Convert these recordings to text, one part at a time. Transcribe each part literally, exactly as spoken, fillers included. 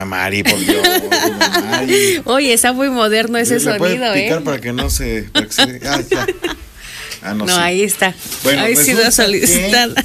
Mari, por Dios. Mari. Oye, está muy moderno ese ¿Le sonido, picar ¿eh? para que no se... Para que se ah, ya. Ah, no, no sí. ahí está. Bueno, ahí sí lo solicitada.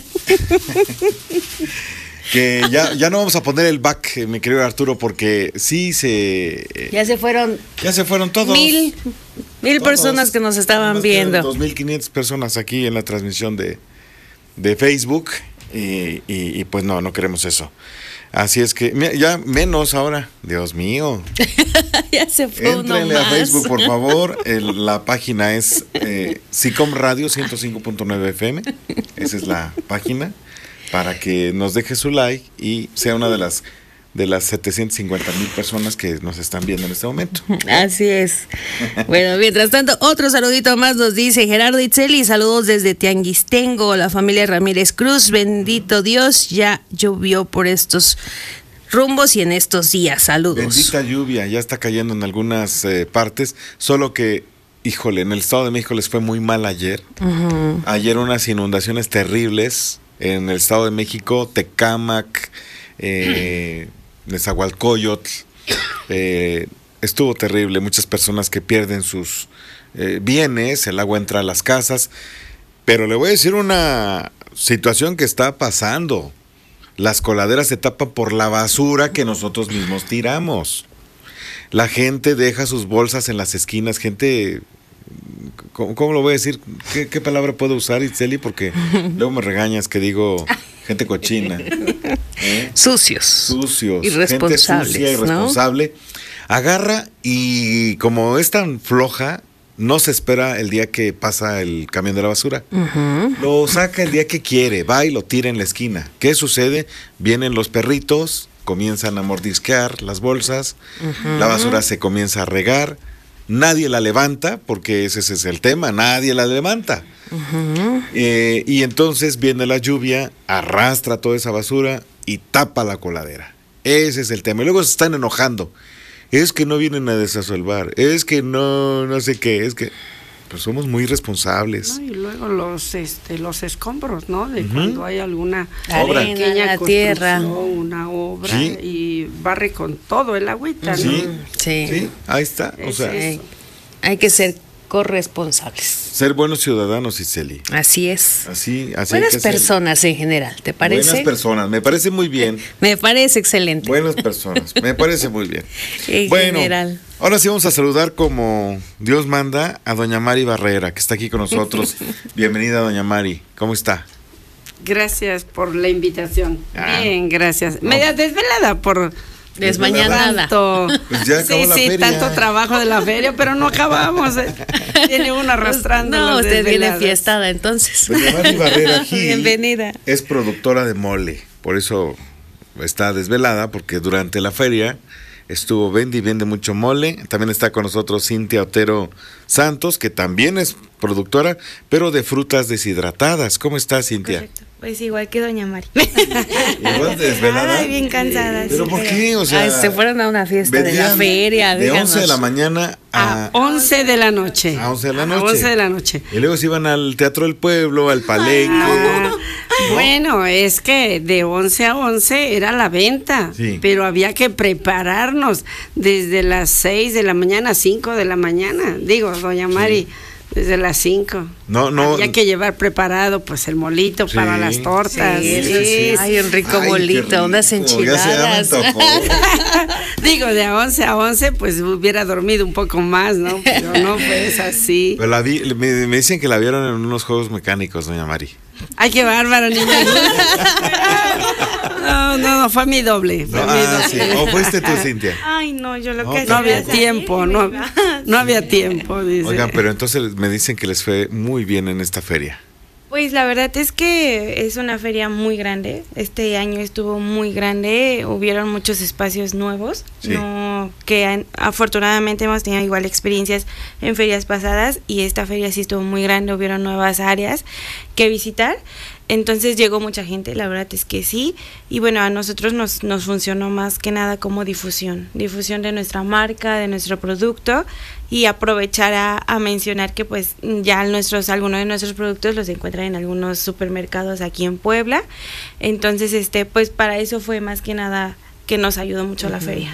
Que ya, ya no vamos a poner el back, mi querido Arturo, porque sí se... Ya se fueron... Ya se fueron todos. Mil, mil todos, personas que nos estaban viendo. dos mil quinientas personas aquí en la transmisión de, de Facebook y, y, y pues no, no queremos eso. Así es que, mira, ya menos ahora, Dios mío. Ya se fue uno Éntrenle más. a Facebook, por favor. El, la página es eh, SICOM Radio ciento cinco punto nueve F M. Esa es la página. Para que nos deje su like y sea una de las de las setecientas cincuenta mil personas que nos están viendo en este momento. Así es. Bueno, mientras tanto, otro saludito más nos dice Gerardo Itzeli, saludos desde Tianguistengo, la familia Ramírez Cruz, bendito Dios, ya llovió por estos rumbos y en estos días, saludos. Bendita lluvia, ya está cayendo en algunas eh, partes, solo que, híjole, en el Estado de México les fue muy mal ayer. Uh-huh. Ayer unas inundaciones terribles en el Estado de México, Tecámac, eh, Nezahualcóyotl, eh, estuvo terrible, muchas personas que pierden sus eh, bienes, el agua entra a las casas, pero le voy a decir una situación que está pasando, las coladeras se tapan por la basura que nosotros mismos tiramos, la gente deja sus bolsas en las esquinas, gente... ¿Cómo, ¿Cómo lo voy a decir? ¿Qué, qué palabra puedo usar, Itzeli? Porque luego me regañas que digo gente cochina. ¿Eh? Sucios. Sucios. Irresponsables. Gente sucia, irresponsable. ¿No? Agarra y como es tan floja, no se espera el día que pasa el camión de la basura. Uh-huh. Lo saca el día que quiere, va y lo tira en la esquina. ¿Qué sucede? Vienen los perritos, comienzan a mordisquear las bolsas, uh-huh. La basura se comienza a regar. Nadie la levanta, porque ese, ese es el tema, nadie la levanta. Uh-huh. Eh, y entonces viene la lluvia, arrastra toda esa basura y tapa la coladera. Ese es el tema. Y luego se están enojando. Es que no vienen a desasolvar, es que no, no sé qué, es que... Pues somos muy responsables. No, y luego los este los escombros, ¿no? De uh-huh. cuando hay alguna obra. pequeña la construcción, tierra. una obra, sí. Y barre con todo el agüita, ¿no? Sí, sí. sí, ahí está. O sea, hay, hay que ser corresponsables. Ser buenos ciudadanos, Itzeli. Así es. Así, así Buenas hay que personas ser. En general, ¿te parece? Buenas personas, me parece muy bien. Me parece excelente. Buenas personas, me parece muy bien. En bueno, general. Ahora sí vamos a saludar como Dios manda a doña Mari Barrera, que está aquí con nosotros. Bienvenida, doña Mari. ¿Cómo está? Gracias por la invitación. Ah. Bien, gracias. No. Media desvelada por... Desmañanada. Tanto, pues ya acabó sí, la sí, feria. Tanto trabajo de la feria, pero no acabamos. Eh. Tiene uno arrastrando. No, las usted viene desveladas. fiestada, entonces. Doña Mari Barrera Gil Bienvenida. Es productora de mole, por eso está desvelada, porque durante la feria estuvo vende y vende mucho mole. También está con nosotros Cintia Otero Santos, que también es productora, pero de frutas deshidratadas. ¿Cómo estás, Cintia? Correcto. Pues igual que doña Mari. Igual de desvelada. Ay, bien cansada. ¿Pero sí, por qué? O sea, Ay, se fueron a una fiesta de la vendían feria. de díganos. once de la mañana a, A once de la noche. a once de la A noche. once de la noche. Y luego se iban al Teatro del Pueblo, al Palenque. No. Bueno, es que de once a once era la venta, Sí. pero había que prepararnos desde las seis de la mañana, cinco de la mañana. Digo, doña Mari, sí. Desde las cinco. No, no. Había que llevar preparado pues el molito Sí. para las tortas. Sí, Sí, sí, sí. Ay, un rico Ay, bolito, qué rico. unas Ya se enchiladas. me antojó. Digo, de a once a once pues hubiera dormido un poco más, ¿no? Pero no pues así. Pero la vi, me, me dicen que la vieron en unos juegos mecánicos, doña Mari. Ay, qué bárbaro, niña. No, no, no, fue mi doble. Fue No, mi ah, doble. sí. ¿O fuiste tú, Cintia? Ay, no, yo lo No, que pero- No había hacía tiempo, salir y no, me iba. no había tiempo, dice. Oigan, pero entonces me dicen que les fue muy bien en esta feria. Pues la verdad es que es una feria muy grande. Este año estuvo muy grande. Hubieron muchos espacios nuevos. Sí. No, que han- afortunadamente hemos tenido igual experiencias en ferias pasadas y esta feria sí estuvo muy grande. Hubieron nuevas áreas que visitar. Entonces llegó mucha gente, la verdad es que sí. Y bueno, a nosotros nos, nos funcionó más que nada como difusión. Difusión de nuestra marca, de nuestro producto. Y aprovechar a, a mencionar que pues ya nuestros, algunos de nuestros productos los encuentran en algunos supermercados aquí en Puebla. Entonces, este, pues para eso fue más que nada que nos ayudó mucho la feria.